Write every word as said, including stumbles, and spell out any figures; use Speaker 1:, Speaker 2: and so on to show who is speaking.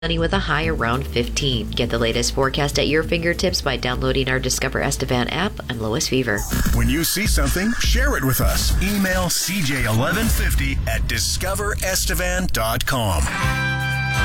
Speaker 1: sunny with a high around fifteen. Get the latest forecast at your fingertips by downloading our Discover Estevan app. I'm Lois Fever.
Speaker 2: When you see something, share it with us. Email c j eleven fifty at discover estevan dot com.